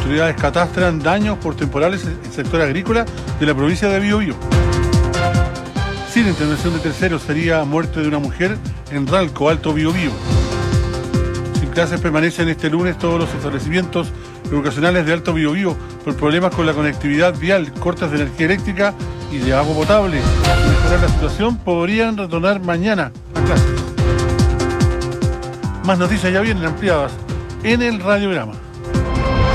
autoridades catastran daños por temporales en el sector agrícola de la provincia de Biobío. Sin intervención de terceros sería muerte de una mujer en Ralco, Alto Biobío. Sin clases permanecen este lunes todos los establecimientos educacionales de Alto Biobío por problemas con la conectividad vial, cortes de energía eléctrica y de agua potable. Para mejorar la situación, podrían retornar mañana a clases. Más noticias ya vienen ampliadas en el radiograma.